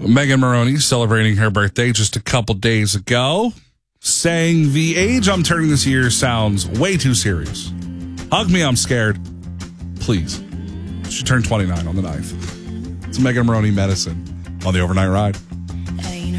Megan Maroney celebrating her birthday just a couple days ago, saying the age I'm turning this year sounds way too serious. Hug me, I'm scared. Please. She turned 29 on the 9th. It's Megan Maroney Medicine on the Overnight Ride.